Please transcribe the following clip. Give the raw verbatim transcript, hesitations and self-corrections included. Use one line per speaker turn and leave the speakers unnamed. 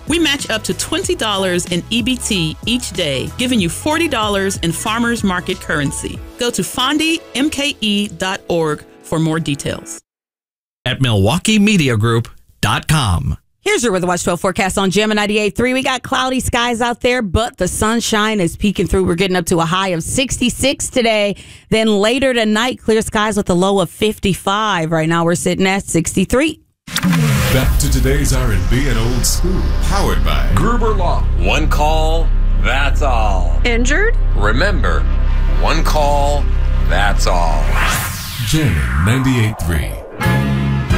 We match up to twenty dollars in E B T each day, giving you forty dollars in farmers market currency. Go to fondy m k e dot org for more details.
At Milwaukee Media Group dot com.
Here's your Weather Watch twelve forecast on Gemma ninety-eight point three. We got cloudy skies out there, but the sunshine is peeking through. We're getting up to a high of sixty-six today. Then later tonight, clear skies with a low of fifty-five. Right now, we're sitting at sixty-three.
Back to today's R and B and old school. Powered by
Gruber Law. One call, that's all.
Injured?
Remember, one call, that's all.
Gemma ninety-eight point three.